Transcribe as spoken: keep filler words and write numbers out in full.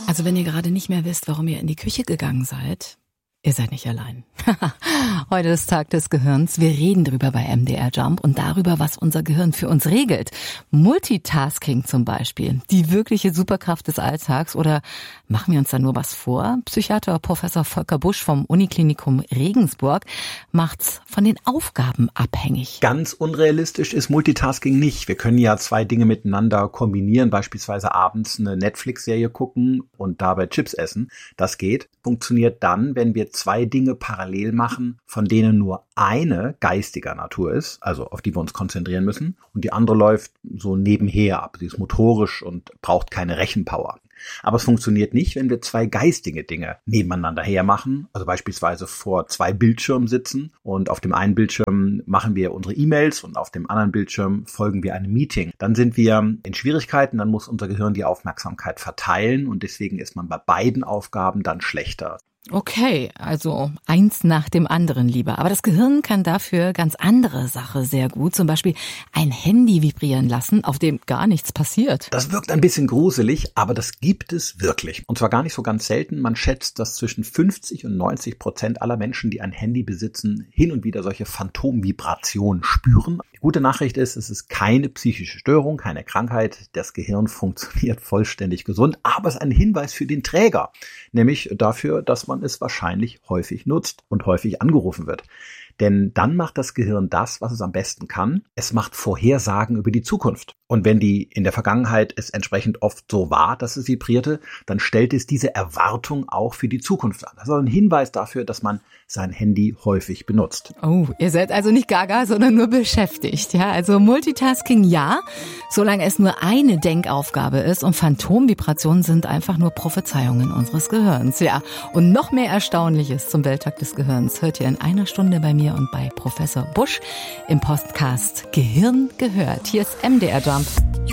Also wenn ihr gerade nicht mehr wisst, warum ihr in die Küche gegangen seid, ihr seid nicht allein. Heute ist Tag des Gehirns. Wir reden drüber bei M D R Jump und darüber, was unser Gehirn für uns regelt. Multitasking zum Beispiel, die wirkliche Superkraft des Alltags. Oder machen wir uns da nur was vor? Psychiater Professor Volker Busch vom Uniklinikum Regensburg macht's von den Aufgaben abhängig. Ganz unrealistisch ist Multitasking nicht. Wir können ja zwei Dinge miteinander kombinieren, beispielsweise abends eine Netflix-Serie gucken und dabei Chips essen. Das geht. Funktioniert dann, wenn wir zwei Dinge parallel machen, von denen nur eine geistiger Natur ist, also auf die wir uns konzentrieren müssen, und die andere läuft so nebenher ab. Sie ist motorisch und braucht keine Rechenpower. Aber es funktioniert nicht, wenn wir zwei geistige Dinge nebeneinander hermachen, also beispielsweise vor zwei Bildschirmen sitzen und auf dem einen Bildschirm machen wir unsere E-Mails und auf dem anderen Bildschirm folgen wir einem Meeting. Dann sind wir in Schwierigkeiten, dann muss unser Gehirn die Aufmerksamkeit verteilen und deswegen ist man bei beiden Aufgaben dann schlechter. Okay, also eins nach dem anderen lieber. Aber das Gehirn kann dafür ganz andere Sache sehr gut. Zum Beispiel ein Handy vibrieren lassen, auf dem gar nichts passiert. Das wirkt ein bisschen gruselig, aber das gibt es wirklich. Und zwar gar nicht so ganz selten. Man schätzt, dass zwischen fünfzig und neunzig Prozent aller Menschen, die ein Handy besitzen, hin und wieder solche Phantomvibrationen spüren. Die gute Nachricht ist, es ist keine psychische Störung, keine Krankheit. Das Gehirn funktioniert vollständig gesund, aber es ist ein Hinweis für den Träger, nämlich dafür, dass man es wahrscheinlich häufig nutzt und häufig angerufen wird. Denn dann macht das Gehirn das, was es am besten kann. Es macht Vorhersagen über die Zukunft. Und wenn die in der Vergangenheit es entsprechend oft so war, dass es vibrierte, dann stellt es diese Erwartung auch für die Zukunft an. Das ist ein Hinweis dafür, dass man sein Handy häufig benutzt. Oh, ihr seid also nicht gaga, sondern nur beschäftigt. Ja, also Multitasking ja, solange es nur eine Denkaufgabe ist, und Phantomvibrationen sind einfach nur Prophezeiungen unseres Gehirns. Ja, und noch mehr Erstaunliches zum Welttag des Gehirns hört ihr in einer Stunde bei mir und bei Professor Busch im Podcast Gehirn gehört. Hier ist M D R Jump.